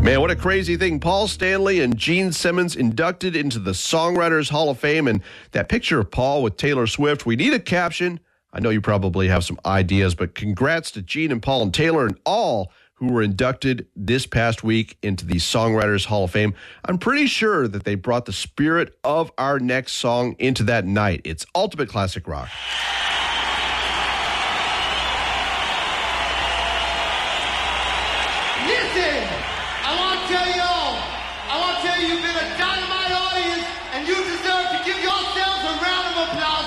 Man, what a crazy thing. Paul Stanley and Gene Simmons inducted into the Songwriters Hall of Fame. And that picture of Paul with Taylor Swift, we need a caption. I know you probably have some ideas, but congrats to Gene and Paul and Taylor and all who were inducted this past week into the Songwriters Hall of Fame. I'm pretty sure that they brought the spirit of our next song into that night. It's ultimate classic rock. Listen, I want to tell you, you've been a dynamite audience, and you deserve to give yourselves a round of applause.